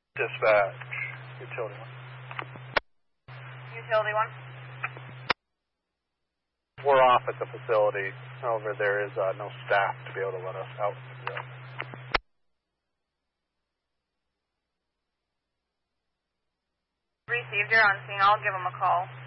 Dispatch, Utility 1. Utility 1. We're off at the facility. However, there is no staff to be able to let us out. Received, you're on scene. I'll give them a call.